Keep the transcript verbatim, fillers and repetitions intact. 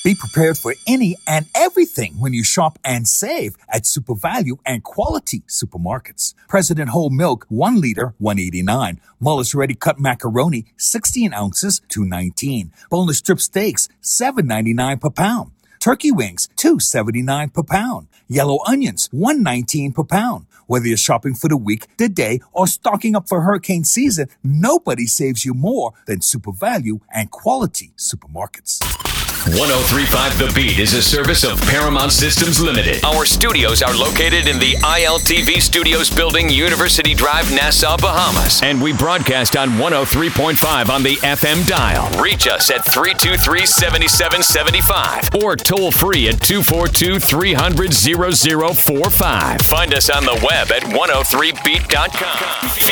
Be prepared for any and everything when you shop and save at Super Value and Quality Supermarkets. President Whole Milk, one liter, one eighty-nine. Mullis Ready Cut Macaroni, sixteen ounces, two nineteen. Boneless strip steaks, seven ninety-nine per pound. Turkey wings, two seventy-nine per pound. Yellow onions, one nineteen per pound. Whether you're shopping for the week, the day, or stocking up for hurricane season, nobody saves you more than Super Value and Quality Supermarkets. one oh three point five The Beat is a service of Paramount Systems Limited. Our studios are located in the I L T V Studios building, University Drive, Nassau, Bahamas. And we broadcast on one oh three point five on the F M dial. Reach us at three two three, seven seven seven five or toll free at two four two, three hundred, zero zero four five. Find us on the web at one oh three beat dot com.